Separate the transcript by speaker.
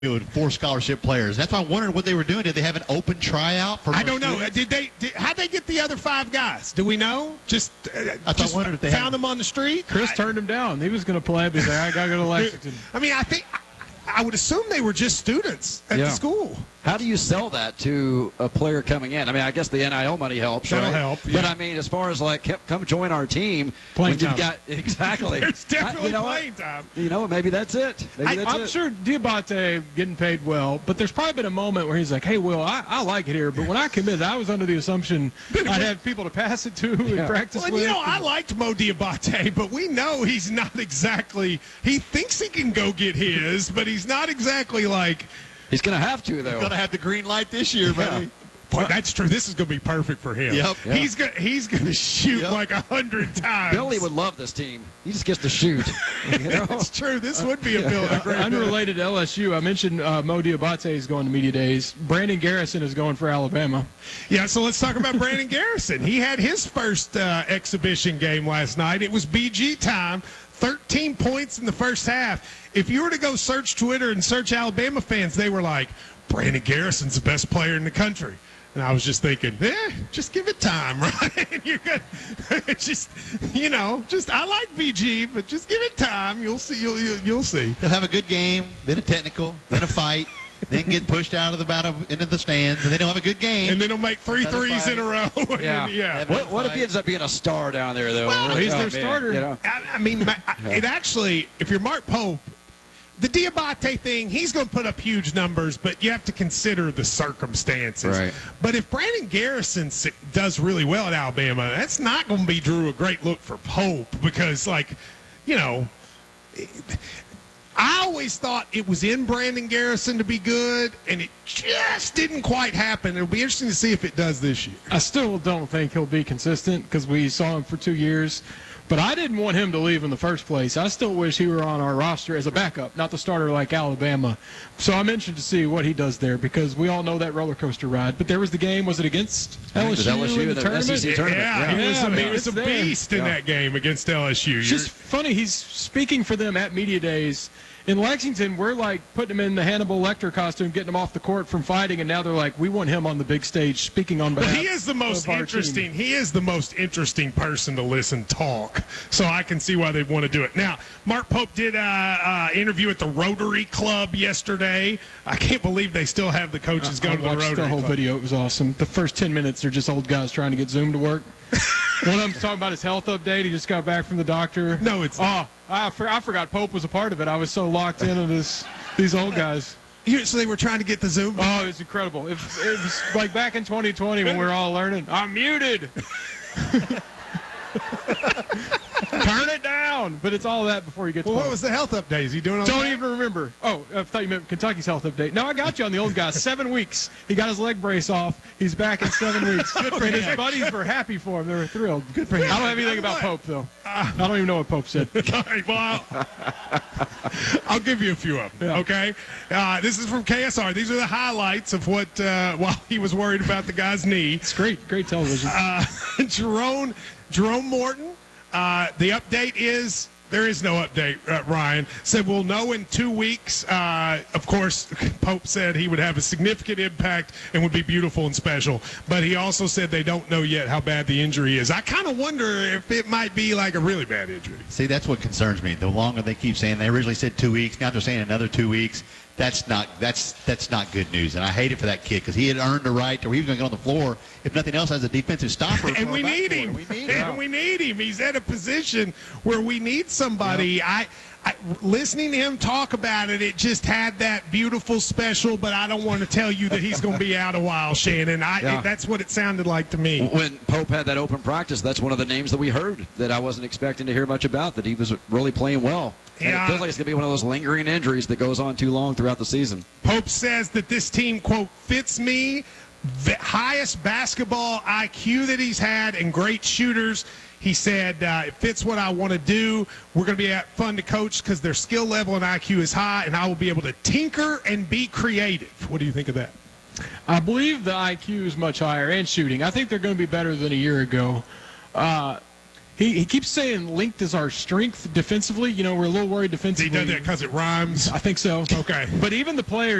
Speaker 1: with 4 scholarship players. That's why I wondered what they were doing. Did they have an open tryout for?
Speaker 2: I don't know. How'd they get the other 5 guys? Do we know? Just
Speaker 1: wondered if they
Speaker 2: found them on the street.
Speaker 3: Chris turned him down. He was going to play, but he's like, I got to go to Lexington.
Speaker 2: I mean, I would assume they were just students at the school.
Speaker 4: How do you sell that to a player coming in? I mean, I guess the NIL money helps,
Speaker 2: That'll
Speaker 4: right?
Speaker 2: help, yeah.
Speaker 4: But I mean, as far as like, come join our team.
Speaker 3: Playing time.
Speaker 4: Exactly.
Speaker 2: There's definitely playing time.
Speaker 4: Maybe that's it.
Speaker 3: I'm sure Diabate getting paid well, but there's probably been a moment where he's like, hey, Will, I like it here, but when I committed, I was under the assumption I'd have people to pass it to and practice with.
Speaker 2: I liked Mo Diabate, but we know he's not exactly – he thinks he can go get his, but he's not exactly like –
Speaker 4: He's going to have to, though.
Speaker 1: He's going to have the green light this year, buddy.
Speaker 2: Boy, that's true. This is going to be perfect for him.
Speaker 1: Yep.
Speaker 4: Yeah.
Speaker 2: He's going to shoot like 100 times.
Speaker 4: Billy would love this team. He just gets to shoot.
Speaker 2: That's true. This would be a Billy.
Speaker 3: Unrelated to LSU, I mentioned Mo Diabate is going to media days. Brandon Garrison is going for Alabama.
Speaker 2: Yeah, so let's talk about Brandon Garrison. He had his first exhibition game last night. It was BG time. 13 points in the first half. If you were to go search Twitter and search Alabama fans, they were like, Brandon Garrison's the best player in the country. And I was just thinking, just give it time, right? You're good. Just, I like BG, but just give it time. You'll see. You'll see.
Speaker 1: They'll have a good game, then a technical, then a fight, then get pushed out of the battle into the stands, and then they'll have a good game.
Speaker 2: And then he'll make 3 threes in a row.
Speaker 4: Yeah. What if he ends up being a star down there, though?
Speaker 2: Well,
Speaker 3: he's their starter.
Speaker 2: I mean, it actually, if you're Mark Pope, the Diabate thing, he's going to put up huge numbers, but you have to consider the circumstances.
Speaker 4: Right.
Speaker 2: But if Brandon Garrison does really well at Alabama, that's not going to be, Drew, a great look for Pope because, I always thought it was in Brandon Garrison to be good, and it just didn't quite happen. It'll be interesting to see if it does this year.
Speaker 3: I still don't think he'll be consistent because we saw him for 2 years. But I didn't want him to leave in the first place. I still wish he were on our roster as a backup, not the starter like Alabama. So I'm interested to see what he does there because we all know that roller coaster ride. But there was the game. Was it against LSU in the tournament?
Speaker 4: SEC tournament?
Speaker 2: Yeah, he was a beast in that game against LSU.
Speaker 3: It's just funny. He's speaking for them at media days. In Lexington, we're like putting him in the Hannibal Lecter costume, getting him off the court from fighting, and now they're like, we want him on the big stage speaking on behalf of our team.
Speaker 2: He is the most interesting person to listen talk, so I can see why they want to do it. Now, Mark Pope did an interview at the Rotary Club yesterday. I can't believe they still have the coaches go to the Rotary Club.
Speaker 3: The whole video. It was awesome. The first 10 minutes, they're just old guys trying to get Zoom to work. One of them's talking about his health update. He just got back from the doctor.
Speaker 2: No, it's not.
Speaker 3: I forgot Pope was a part of it. I was so locked in on these old guys.
Speaker 2: So they were trying to get the Zoom?
Speaker 3: Oh, it was incredible. It was like back in 2020 when we were all learning. I'm muted. Turn it down. But it's all that before you get to
Speaker 2: what was the health update? Is he doing all
Speaker 3: Don't
Speaker 2: that?
Speaker 3: even remember. Oh, I thought you meant Kentucky's health update. No, I got you on the old guy. 7 weeks. He got his leg brace off. He's back in 7 weeks. Good for him. His buddies were happy for him. They were thrilled. Good for him. I don't have anything about Pope, though. I don't even know what Pope said.
Speaker 2: All right, well, I'll give you a few of them, okay? This is from KSR. These are the highlights of what, while he was worried about the guy's knee.
Speaker 3: It's great. Great television.
Speaker 2: Jerome Morton, the update is there is no update, Ryan. Said we'll know in 2 weeks. Of course, Pope said he would have a significant impact and would be beautiful and special. But he also said they don't know yet how bad the injury is. I kind of wonder if it might be like a really bad injury.
Speaker 1: See, that's what concerns me. The longer they keep saying, they originally said 2 weeks. Now they're saying another 2 weeks. That's not good news, and I hate it for that kid because he had earned the right, or he was going to get on the floor if nothing else as a defensive stopper.
Speaker 2: And we need him. We need him. He's at a position where we need somebody. Yep. Listening to him talk about it, it just had that beautiful special, but I don't want to tell you that he's going to be out a while, Shannon. That's what it sounded like to me.
Speaker 4: When Pope had that open practice, that's one of the names that we heard that I wasn't expecting to hear much about, that he was really playing well. And it feels like it's going to be one of those lingering injuries that goes on too long throughout the season.
Speaker 2: Pope says that this team, quote, fits me, the highest basketball IQ that he's had, and great shooters. He said, it fits what I want to do. We're going to be fun to coach because their skill level and IQ is high, and I will be able to tinker and be creative. What do you think of that?
Speaker 3: I believe the IQ is much higher and shooting. I think they're going to be better than a year ago. he keeps saying length is our strength defensively. You know, we're a little worried defensively.
Speaker 2: He does that because it rhymes.
Speaker 3: I think so.
Speaker 2: Okay.
Speaker 3: But even the players